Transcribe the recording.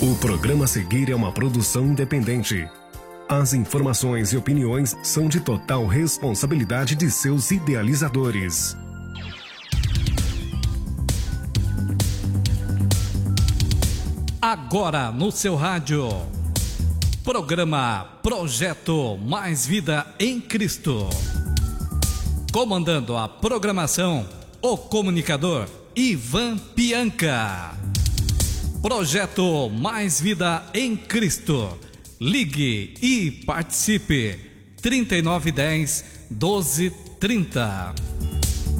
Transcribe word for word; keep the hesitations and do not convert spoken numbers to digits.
O programa a seguir é uma produção independente. As informações e opiniões são de total responsabilidade de seus idealizadores. Agora no seu rádio, programa Projeto Mais Vida em Cristo. Comandando a programação, o comunicador Ivan Pianca. Projeto Mais Vida em Cristo. Ligue e participe. trinta e nove dez, doze trinta.